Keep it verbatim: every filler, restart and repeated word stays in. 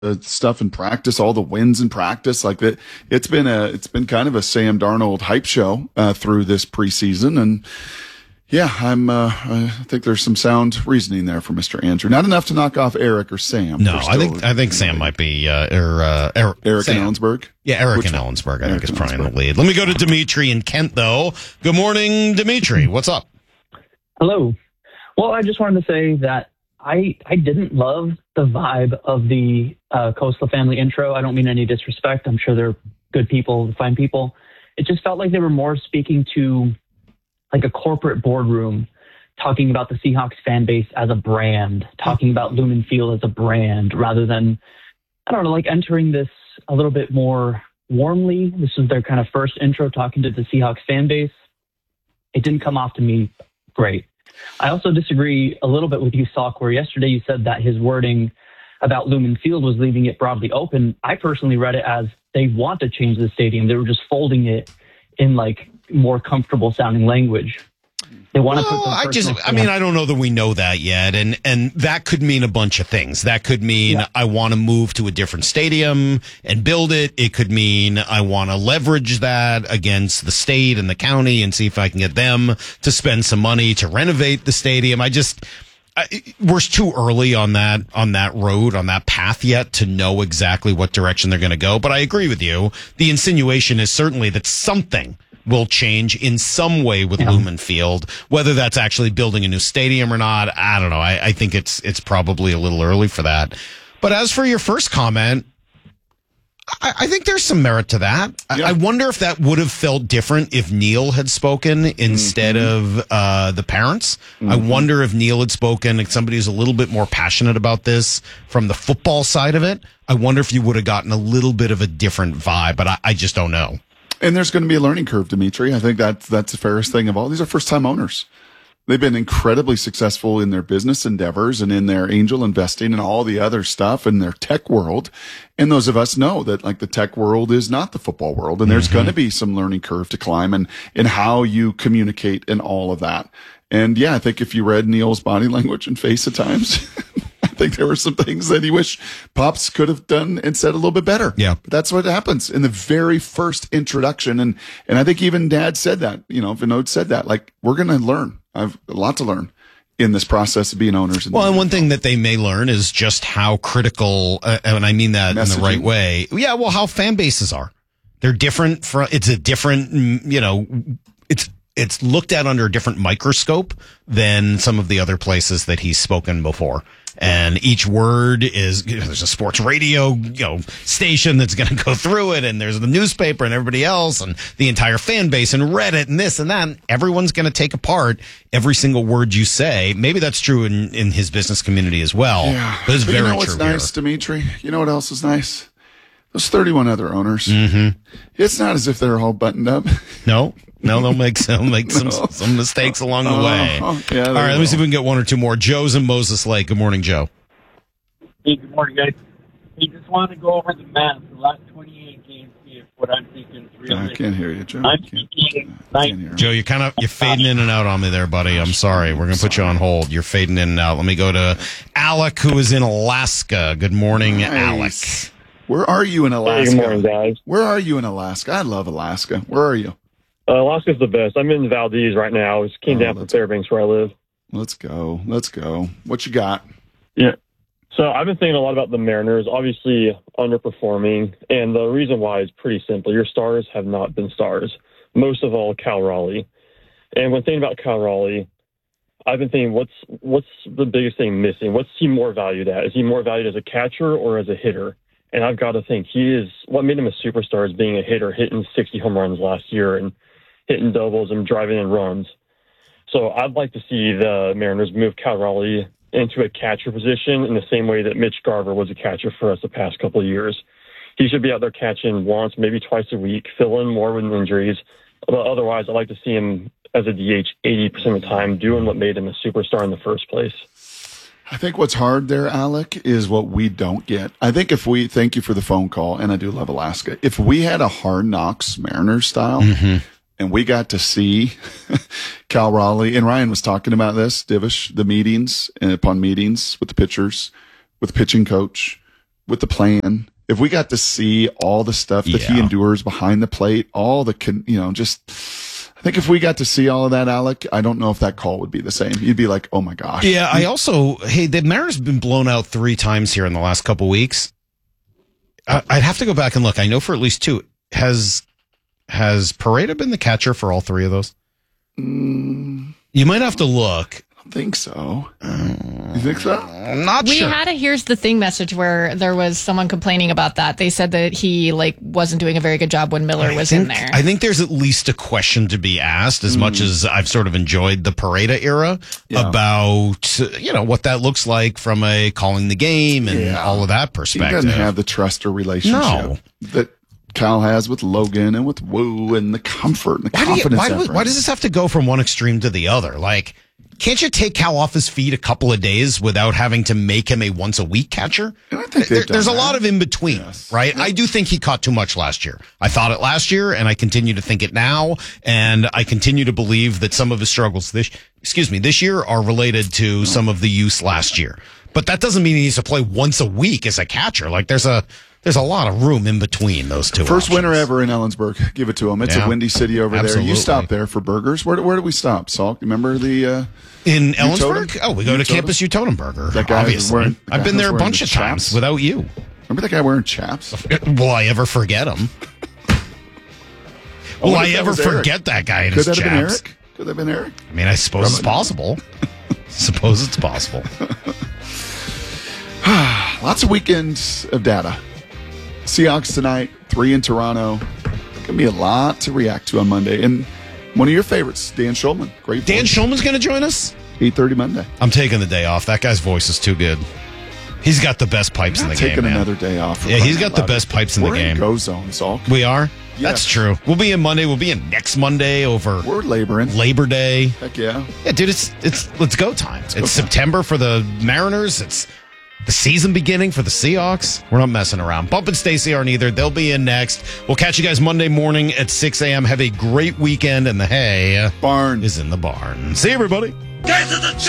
the stuff in practice, all the wins in practice. Like that, it's been a, it's been kind of a Sam Darnold hype show uh, through this preseason. And yeah, I'm, uh, I think there's some sound reasoning there for Mister Andrew. Not enough to knock off Eric or Sam. No, I think, I think Sam might be, uh, or, uh, Eric, Eric Sam. in Ellensburg. Yeah, Eric Which in one? Ellensburg, I Eric think is in probably in the Ellensburg. lead. Let me go to Dimitri in Kent, though. Good morning, Dimitri. What's up? Hello. Well, I just wanted to say that I I didn't love the vibe of the uh, Coastal family intro. I don't mean any disrespect. I'm sure they're good people, fine people. It just felt like they were more speaking to like a corporate boardroom, talking about the Seahawks fan base as a brand, talking about Lumen Field as a brand, rather than, I don't know, like entering this a little bit more warmly. This is their kind of first intro talking to the Seahawks fan base. It didn't come off to me great. I also disagree a little bit with you, Salk, where yesterday you said that his wording about Lumen Field was leaving it broadly open. I personally read it as they want to change the stadium. They were just folding it in like more comfortable sounding language. They want to Well, put some I just, personal I mean, stamp- I don't know that we know that yet. And, and that could mean a bunch of things. That could mean Yeah. I want to move to a different stadium and build it. It could mean I want to leverage that against the state and the county and see if I can get them to spend some money to renovate the stadium. I just, I, we're too early on that, on that road, on that path yet to know exactly what direction they're going to go. But I agree with you. The insinuation is certainly that something will change in some way with Yeah. Lumen Field. Whether that's actually building a new stadium or not, I don't know. I, I think it's it's probably a little early for that. But as for your first comment, I, I think there's some merit to that. Yeah. I, I wonder if that would have felt different if Neil had spoken instead Mm-hmm. of uh, the parents. I Mm-hmm. wonder if Neil had spoken, if somebody who's a little bit more passionate about this from the football side of it. I wonder if you would have gotten a little bit of a different vibe, but I, I just don't know. And there's going to be a learning curve, Dimitri. I think that's, that's the fairest thing of all. These are first time owners. They've been incredibly successful in their business endeavors and in their angel investing and all the other stuff in their tech world. And those of us know that like the tech world is not the football world. And there's going to be some learning curve to climb and, and how you communicate and all of that. And yeah, I think if you read Neil's body language and face at times, I think there were some things that he wished Pops could have done and said a little bit better. Yeah. But that's what happens in the very first introduction. And, and I think even Dad said that, you know, Vinod said that, like, we're going to learn. I've a lot to learn in this process of being owners. Well, and one thing that they may learn is just how critical, uh, and I mean that Messaging. in the right way. Yeah, well, how fan bases are. They're different from, it's a different, mm, you know, it's, it's looked at under a different microscope than some of the other places that he's spoken before. And each word is, you know, there's a sports radio, you know, station that's going to go through it. And there's the newspaper and everybody else and the entire fan base and Reddit and this and that. And everyone's going to take apart every single word you say. Maybe that's true in, in his business community as well. Yeah. But it's But very you know what's true nice, here. Dimitri? You know what else is nice? Those thirty-one other owners. Mm-hmm. It's not as if they're all buttoned up. No, no, they'll make some, make some, No. some mistakes along the Oh, way. oh, yeah, All they right, let me will. see if we can get one or two more. Joe's in Moses Lake. Good morning, Joe. Hey, good morning, guys. Hey, just want to go over the math. The last twenty-eight games, see if what I'm thinking is I realistic. can't hear you, Joe. I'm I can't, thinking I nine. can't hear Joe, you're kind of you're fading in and out on me there, buddy. I'm sorry. We're gonna put you on hold. You're fading in and out. Let me go to Alec, who is in Alaska. Good morning, Nice. Alec. Where are you in Alaska? Hey, good morning, guys. Where are you in Alaska? I love Alaska. Where are you? Uh, Alaska's the best. I'm in Valdez right now. I just came Oh, down from that's- Fairbanks where I live. Let's go. Let's go. What you got? Yeah. So I've been thinking a lot about the Mariners, obviously underperforming, and the reason why is pretty simple. Your stars have not been stars, most of all Cal Raleigh. And when thinking about Cal Raleigh, I've been thinking, what's what's the biggest thing missing? What's he more valued at? Is he more valued as a catcher or as a hitter? And I've got to think he is, what made him a superstar is being a hitter, hitting sixty home runs last year and hitting doubles and driving in runs. So I'd like to see the Mariners move Cal Raleigh into a catcher position in the same way that Mitch Garver was a catcher for us the past couple of years. He should be out there catching once, maybe twice a week, fill in more with injuries. But otherwise, I'd like to see him as a D H eighty percent of the time doing what made him a superstar in the first place. I think what's hard there, Alec, is what we don't get. I think if we, thank you for the phone call, and I do love Alaska. If we had a Hard Knocks Mariners style, Mm-hmm. and we got to see Cal Raleigh, and Ryan was talking about this, Divish, the meetings and upon meetings with the pitchers, with the pitching coach, with the plan, if we got to see all the stuff that he Yeah. endures behind the plate, all the, con- you know, just, I think if we got to see all of that, Alec, I don't know if that call would be the same. You'd be like, oh my gosh. Yeah, I also, hey, the Mariners have been blown out three times here in the last couple weeks. I, I'd have to go back and look. I know for at least two. Has has Pareda been the catcher for all three of those? Mm, You might have to look. I don't think so. You think so? I'm not We sure. had a here's the thing message where there was someone complaining about that. They said that he like wasn't doing a very good job when Miller I was think, in there. I think there's at least a question to be asked, as much as I've sort of enjoyed the Pareda era, Yeah. about, you know, what that looks like from a calling the game and Yeah. all of that He perspective. doesn't have the trust or relationship No. that Cal has with Logan and with Wu and the comfort and the Why, do you, confidence. why, do- effort. why does this have to go from one extreme to the other? Like, can't you take Cal off his feet a couple of days without having to make him a once a week catcher? And I think they've There- done there's a that. lot of in between, Yes. right? I do think he caught too much last year. I thought it last year, and I continue to think it now. And I continue to believe that some of his struggles this, excuse me, this year are related to some of the use last year. But that doesn't mean he needs to play once a week as a catcher. Like, there's a there's a lot of room in between those two. First options. winter ever in Ellensburg. Give it to him. It's Yeah. a windy city over there. Absolutely. You stopped there for burgers. Where, where did we stop, Salk? Remember the uh, In Utotem? Ellensburg? Oh, we go to Utotem? Campus Utotem Burger. That guy was obviously. wearing- the I've guy been was there a wearing bunch the of times chaps. without you. Remember that guy wearing chaps? Will I ever forget him? Will wonder I if that ever was Eric. forget that guy in Could his that have been chaps? Eric? Could that have been Eric? I mean, I suppose it's Probably not. possible. Suppose it's possible. Lots of weekends of data. Seahawks tonight, three in Toronto. Gonna be a lot to react to on Monday. And one of your favorites, Dan Schulman. Great Dan voice. Schulman's going to join us? eight thirty Monday. I'm taking the day off. That guy's voice is too good. He's got the best pipes in Not the taking game, man. another day off. for Yeah, he's crying got the out best loud. pipes in the We're game. Go zone, Salk. We are? Yeah. That's true. We'll be in Monday. We'll be in next Monday over We're laboring. Labor Day. Heck yeah. Yeah, dude, it's it's let's go time. go it's time. September for the Mariners. It's the season beginning for the Seahawks. We're not messing around. Bump and Stacy aren't either. They'll be in next. We'll catch you guys Monday morning at six a.m. Have a great weekend, and the hay Barn. is in the barn. See you, everybody. Get to the